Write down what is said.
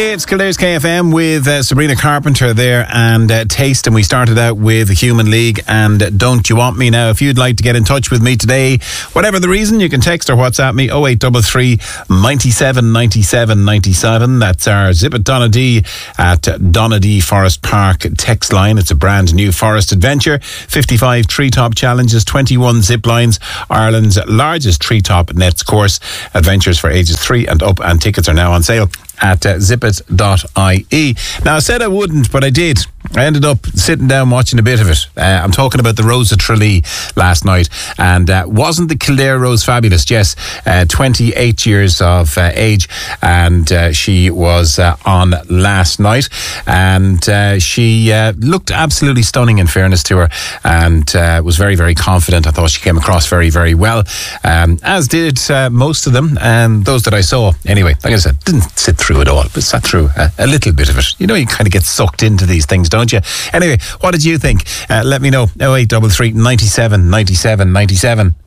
It's Kildare KFM with Sabrina Carpenter there and Taste, and we started out with the Human League and Don't You Want Me. Now, if you'd like to get in touch with me today, whatever the reason, you can text or WhatsApp me 0833 97 97 97. That's our Zip at Donadee at Donadee Forest Park text line. It's a brand new forest adventure. 55 treetop challenges, 21 zip lines, Ireland's largest treetop nets course. Adventures for ages 3 and up, and tickets are now on sale at zippit.ie. Now, I said I wouldn't, but I did. I ended up sitting down watching a bit of it. I'm talking about the Rose of Tralee last night. And wasn't the Kildare Rose fabulous? Yes, 28 years of age. And she was on last night. And she looked absolutely stunning, in fairness to her. And was very, very confident. I thought she came across very, very well. As did most of them. And those that I saw. Anyway, like I said, didn't sit through it all, but sat through a little bit of it. You know, you kind of get sucked into these things, don't you? Anyway, what did you think? Let me know. 0833 97 97 97.